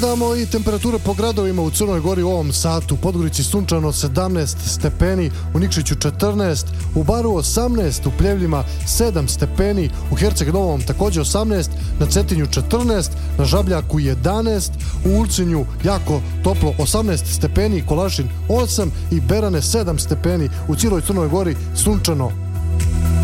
Damo i temperature po gradovima u Crnoj Gori u ovom satu. U Podgorici sunčano 17 stepeni, u Nikšiću 14, u Baru 18, u Pljevljima 7 stepeni, u Herceg Novom također 18, na Cetinju 14, na Žabljaku 11, u Ulcinju jako toplo 18 stepeni, Kolašin 8 i Berane 7 stepeni, u cijeloj Crnoj Gori sunčano